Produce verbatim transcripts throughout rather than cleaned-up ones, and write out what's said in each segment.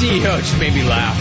C E O just made me laugh.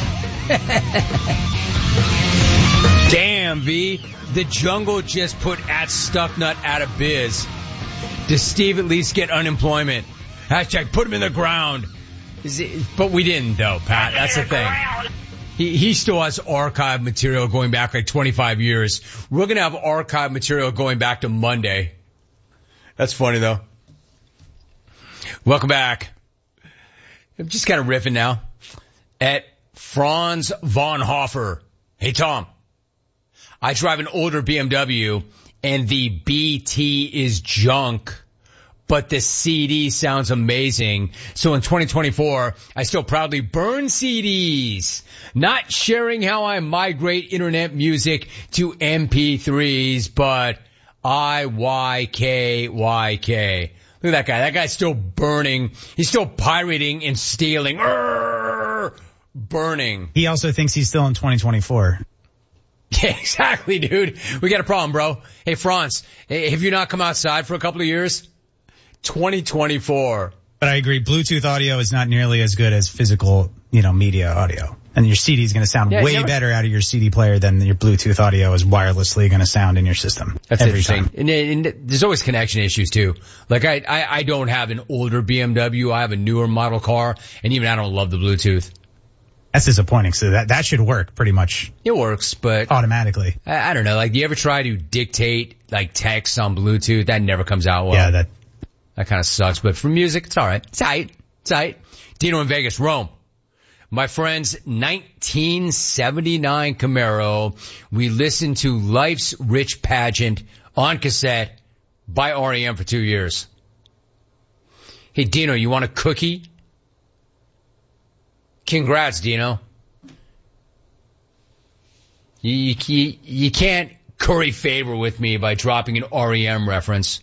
Damn, V. The Jungle just put at Stucknut out of biz. Does Steve at least get unemployment? Hashtag put him in the ground. Is it, but we didn't, though, Pat. That's the thing. He, he still has archive material going back like twenty-five years. We're going to have archive material going back to Monday. That's funny, though. Welcome back. I'm just kind of riffing now. At Franz von Hofer. Hey, Tom. I drive an older B M W, and the B T is junk, but the C D sounds amazing. So in twenty twenty-four, I still proudly burn C Ds, not sharing how I migrate internet music to M P threes, but I Y K Y K. Look at that guy. That guy's still burning. He's still pirating and stealing. Urgh, burning. He also thinks he's still in twenty twenty-four. Yeah, exactly, dude. We got a problem, bro. Hey, Franz, have you not come outside for a couple of years? twenty twenty-four. But I agree, Bluetooth audio is not nearly as good as physical, you know, media audio. And your C D is going to sound yeah, way never... better out of your C D player than your Bluetooth audio is wirelessly going to sound in your system. That's every interesting. time. And, and there's always connection issues, too. Like, I, I, I don't have an older B M W. I have a newer model car, and even I don't love the Bluetooth. That's disappointing. So that, that should work pretty much. It works, but automatically. I, I don't know. Like, do you ever try to dictate, like, text on Bluetooth? That never comes out well. Yeah, that. That kind of sucks. But for music, it's all right. It's tight. It's tight. Dino in Vegas, Rome. My friend's nineteen seventy-nine Camaro. We listened to Life's Rich Pageant on cassette by R E M for two years. Hey, Dino, you want a cookie? Congrats, Dino. You, you, you can't curry favor with me by dropping an R E M reference.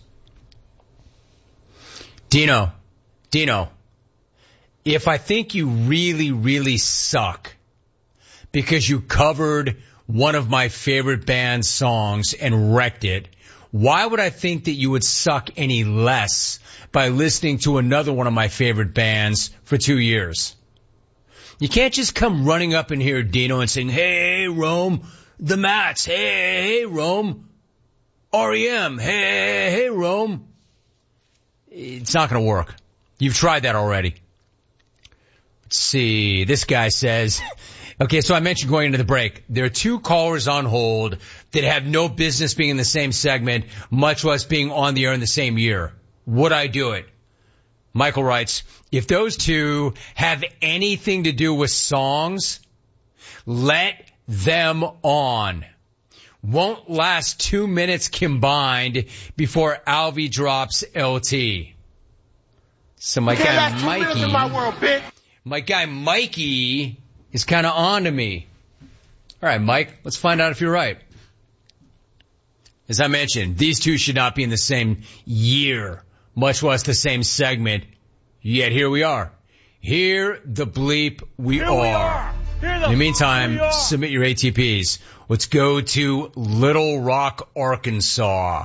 Dino, Dino, if I think you really, really suck because you covered one of my favorite band's songs and wrecked it, why would I think that you would suck any less by listening to another one of my favorite bands for two years? You can't just come running up in here, Dino, and saying, hey, Rome, the Mats, hey, hey, Rome, R E M, hey, hey, Rome. It's not going to work. You've tried that already. Let's see. This guy says, okay, so I mentioned going into the break. There are two callers on hold that have no business being in the same segment, much less being on the air in the same year. Would I do it? Michael writes, if those two have anything to do with songs, let them on. Won't last two minutes combined before Alvy drops L T. So my guy Mikey, my, world, my guy Mikey is kind of on to me. All right, Mike, let's find out if you're right. As I mentioned, these two should not be in the same year, much less the same segment. Yet here we are. Here the bleep we here are. We are. In the meantime, submit your A T Ps. Let's go to Little Rock, Arkansas.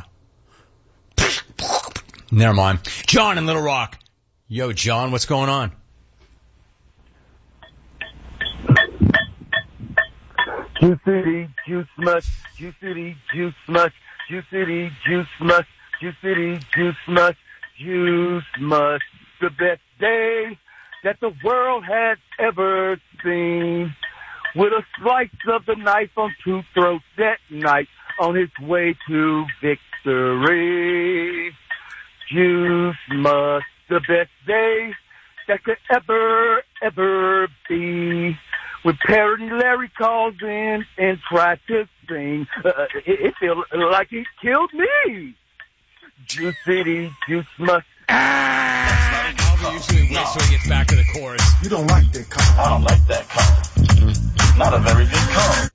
Never mind. John in Little Rock. Yo, John, what's going on? Juice City, Juice Much, Juice City, Juice Much, Juice City, Juice Much, Juice City, Juice Much, Juice Much. The best day that the world has ever seen. With a slice of the knife on two throats that night on his way to victory. Juice Much, the best day that could ever, ever be. When Parody Larry calls in and tries to sing, uh, it, it feels like he killed me. Juice City, Juice Much. Ah! Alvin usually waits till he gets back to the chorus. You don't like that car. I don't like that car. Not a very good car.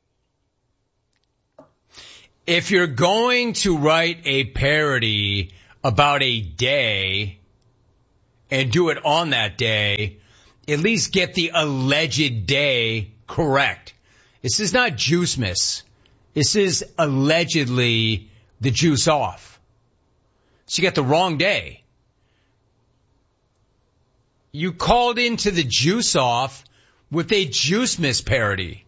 If you're going to write a parody about a day and do it on that day, at least get the alleged day correct. This is not Juicemas. This is allegedly the juice off. So you got the wrong day. you called into the Juice Off with a Juice Miss parody.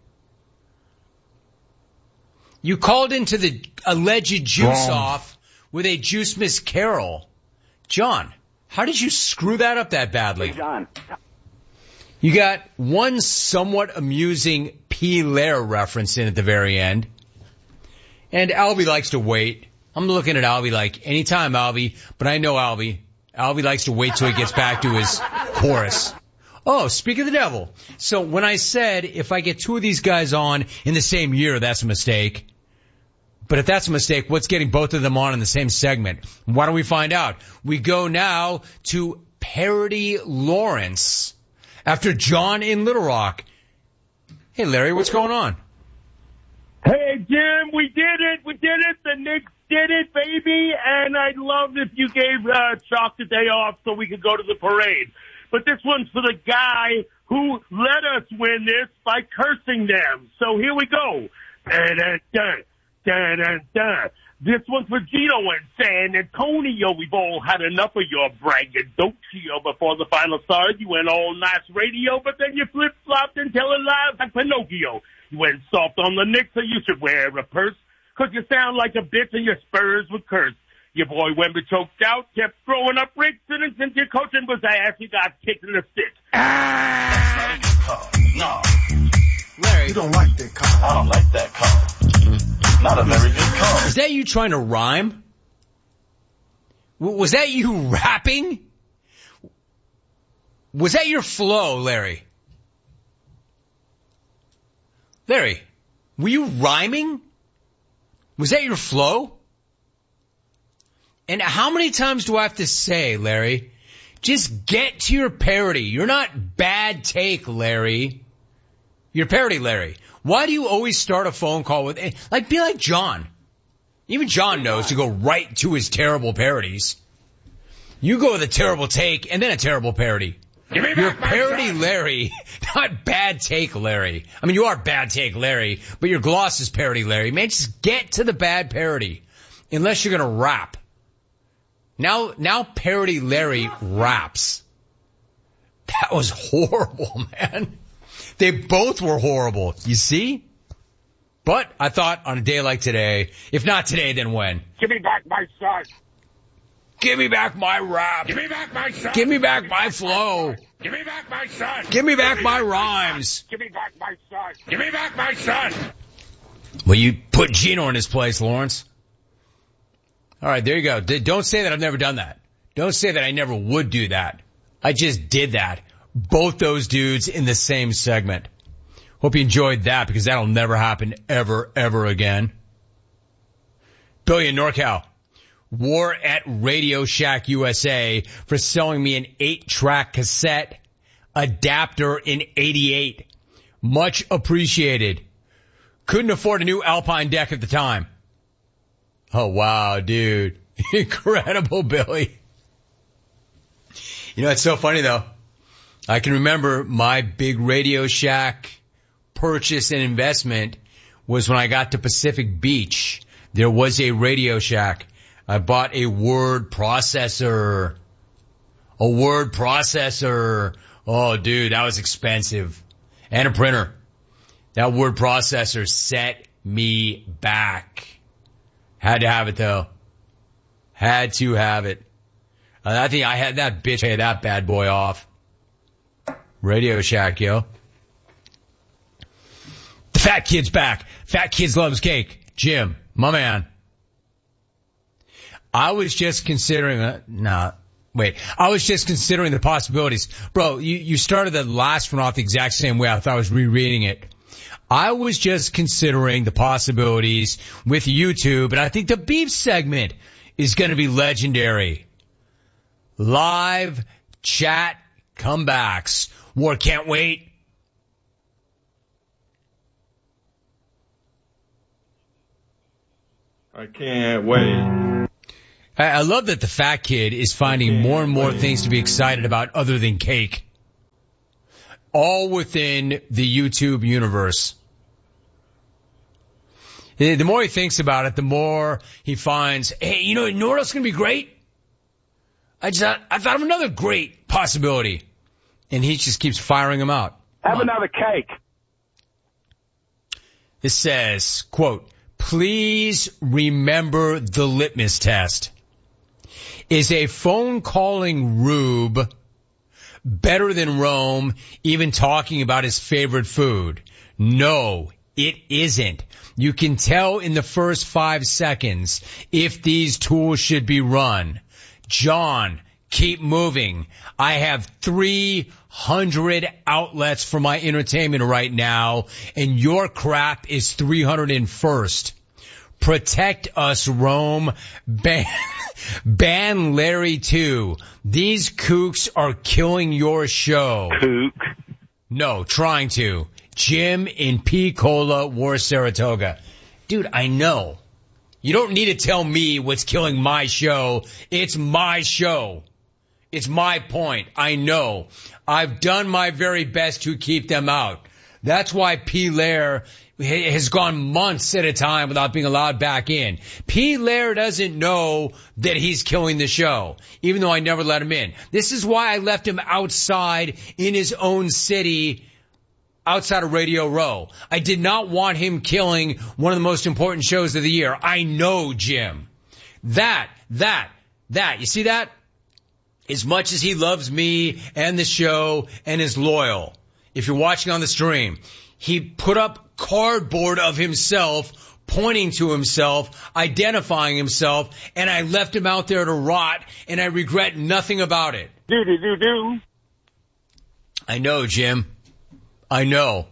You called into the alleged Juice Wrong. Off with a Juice Miss Carol. John, how did you screw that up that badly? Hey, John. You got one somewhat amusing P. Lair reference in at the very end. And Albie likes to wait. I'm looking at Albie like, anytime, Albie. But I know Albie. Albie likes to wait till he gets back to his chorus. Oh, speak of the devil. So when I said if I get two of these guys on in the same year, that's a mistake. But if that's a mistake, what's getting both of them on in the same segment? Why don't we find out? We go now to Parody Lawrence after John in Little Rock. Hey, Larry, what's going on? Hey, Jim, we did it. We did it. The Knicks did it, baby. And I'd love if you gave uh, Chalk the day off so we could go to the parade. But this one's for the guy who let us win this by cursing them. So here we go. Dun, dun, dun, dun, dun, dun. This one's for Gino and San Antonio. We've all had enough of your braggadocio. Before the final started, you went all nice radio, but then you flip-flopped and tell it live like Pinocchio. You went soft on the Knicks, so you should wear a purse, 'cause you sound like a bitch and your Spurs would curse. Your boy Wemby choked out, kept throwing up bricks, and since your coaching was ass, you got kicked in the stick. That's not a good call. No, Larry, You don't like that call. I don't like that call. Not a very good call. is that you trying to rhyme? W- was that you rapping? Was that your flow, Larry? Larry, were you rhyming? Was that your flow? And how many times do I have to say, Larry, just get to your parody. You're not bad take, Larry. You're parody, Larry. Why do you always start a phone call with, like, be like John. Even John knows to go right to his terrible parodies. You go with a terrible take and then a terrible parody. Give me You're back my parody son. Larry, not bad take Larry. I mean, you are bad take Larry, but your gloss is parody Larry. Man, just get to the bad parody. Unless you're gonna rap. Now, now parody Larry raps. That was horrible, man. They both were horrible. You see? But I thought on a day like today, if not today, then when? Give me back my son. Give me back my rap. Give me back my son. Give me back my flow. Give me back my son. Give me back my rhymes. Give me back my son. Give me back my son. Well, you put Gino in his place, Lawrence. All right, there you go. D- don't say that I've never done that. Don't say that I never would do that. I just did that. Both those dudes in the same segment. Hope you enjoyed that because that'll never happen ever, ever again. Billy in NorCal. War at Radio Shack U S A for selling me an eight-track cassette adapter in eighty-eight. Much appreciated. Couldn't afford a new Alpine deck at the time. Oh, wow, dude. Incredible, Billy. You know, it's so funny, though. I can remember my big Radio Shack purchase and investment was when I got to Pacific Beach. There was a Radio Shack. I bought a word processor. A word processor. Oh, dude, that was expensive. And a printer. That word processor set me back. Had to have it, though. Had to have it. Uh, I think I had that bitch pay that bad boy off. Radio Shack, yo. The fat kid's back. Fat kids loves cake. Jim, my man. I was just considering, uh, nah, wait. I was just considering the possibilities. Bro, you, you started the last one off the exact same way. I thought I was rereading it. I was just considering the possibilities with YouTube, and I think the beef segment is going to be legendary. Live chat comebacks. War can't wait. I can't wait. I, I love that the fat kid is finding more and more things to be excited about other than cake. All within the YouTube universe. The more he thinks about it, the more he finds, hey, you know, you know what else is going to be great? I just thought, I thought of another great possibility. And he just keeps firing them out. Have another cake. This says, quote, please remember the litmus test. Is a phone calling rube better than Rome even talking about his favorite food? No, it isn't. You can tell in the first five seconds if these tools should be run. John, keep moving. I have three hundred outlets for my entertainment right now, and your crap is three hundred first. Protect us, Rome. Ban, ban Larry too. These kooks are killing your show. Kook. No, trying to. Jim in P-Cola, War Saratoga. Dude, I know. You don't need to tell me what's killing my show. It's my show. It's my point. I know. I've done my very best to keep them out. That's why P. Lair has gone months at a time without being allowed back in. P. Lair doesn't know that he's killing the show, even though I never let him in. This is why I left him outside in his own city, outside of Radio Row. I did not want him killing one of the most important shows of the year. I know, Jim. That, that, that, you see that? As much as he loves me and the show and is loyal, if you're watching on the stream, he put up cardboard of himself, pointing to himself, identifying himself, and I left him out there to rot, and I regret nothing about it. Do do do do. I know, Jim. I know.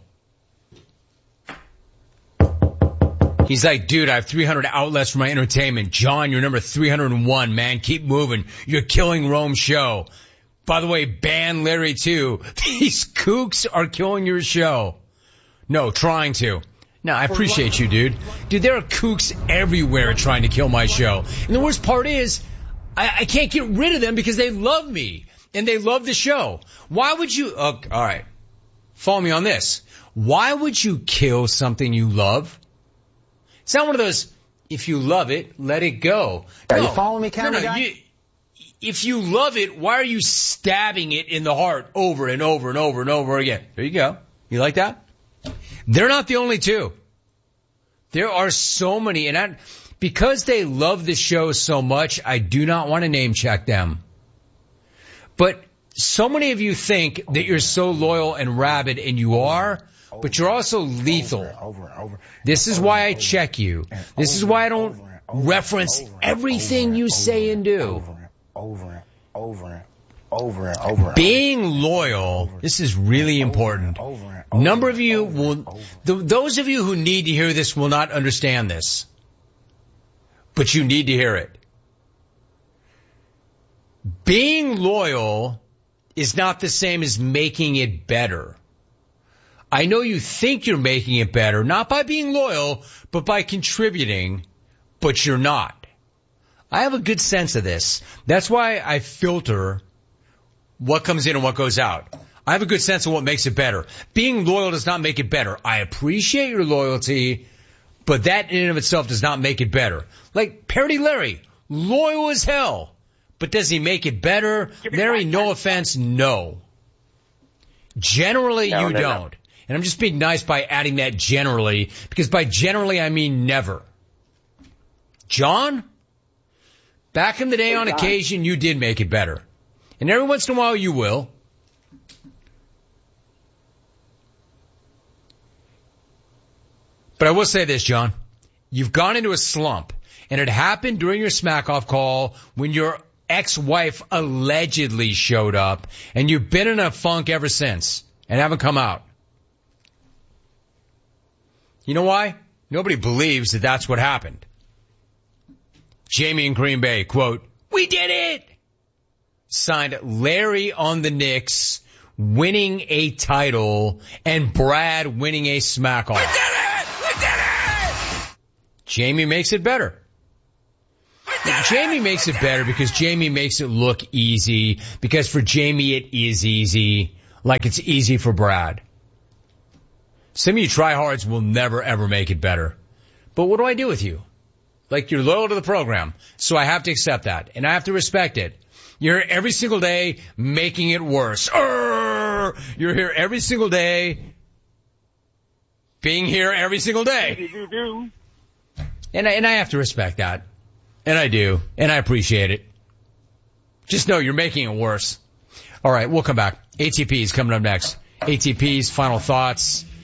He's like, dude, I have three hundred outlets for my entertainment. John, you're number three hundred one, man. Keep moving. You're killing Rome's show. By the way, ban Larry too. These kooks are killing your show. No, trying to. No, I appreciate you, dude. Dude, there are kooks everywhere trying to kill my show. And the worst part is, I, I can't get rid of them because they love me. And they love the show. Why would you, oh, alright. Follow me on this. Why would you kill something you love? It's not one of those, if you love it, let it go. Are no, you following me, camera no, no, guy? you, if you love it, why are you stabbing it in the heart over and over and over and over again? There you go. You like that? They're not the only two. There are so many, and I, because they love the show so much, I do not want to name check them. But so many of you think that you're so loyal and rabid, and you are, but you're also lethal. Over, over, over, this is why I check you. This is why I don't reference everything you say and do. Over, over, over, and over. Being loyal, this is really important. A number of you will, the, those of you who need to hear this will not understand this. But you need to hear it. Being loyal is not the same as making it better. I know you think you're making it better, not by being loyal, but by contributing, but you're not. I have a good sense of this. That's why I filter what comes in and what goes out. I have a good sense of what makes it better. Being loyal does not make it better. I appreciate your loyalty, but that in and of itself does not make it better. Like Parody Larry, loyal as hell. But does he make it better? Larry, no offense, no. Generally, No, you no, no. don't. And I'm just being nice by adding that generally, because by generally I mean never. John? Back in the day, on occasion, you did make it better. And every once in a while, you will. But I will say this, John. You've gone into a slump, and it happened during your smack-off call when your ex-wife allegedly showed up, and you've been in a funk ever since and haven't come out. You know why? Nobody believes that that's what happened. Jamie in Green Bay, quote, "We did it!" Signed Larry on the Knicks, winning a title, and Brad winning a smack-off. We did it! We did it! Jamie makes it better. Jamie makes it better because Jamie makes it look easy, because for Jamie it is easy, like it's easy for Brad. Some of you tryhards will never ever make it better. But what do I do with you? Like, you're loyal to the program, so I have to accept that, and I have to respect it. You're every single day making it worse. Urgh! here, you're here every single day, being here every single day. And I, and I have to respect that. And I do. And I appreciate it. Just know you're making it worse. All right, we'll come back. A T P's coming up next. A T P's final thoughts.